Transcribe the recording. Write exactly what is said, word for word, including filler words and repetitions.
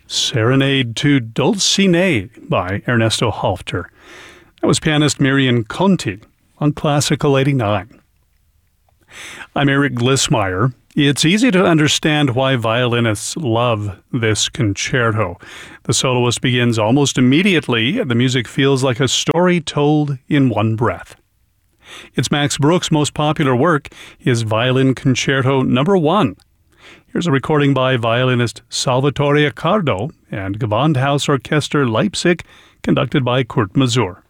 Serenade to Dulcinea by Ernesto Halfter. That was pianist Miriam Conti on Classical eighty-nine. I'm Eric Glissmeyer. It's easy to understand why violinists love this concerto. The soloist begins almost immediately, and the music feels like a story told in one breath. It's Max Bruch's most popular work, his Violin Concerto Number One. Here's a recording by violinist Salvatore Accardo and Gewandhaus Orchester Leipzig, conducted by Kurt Masur.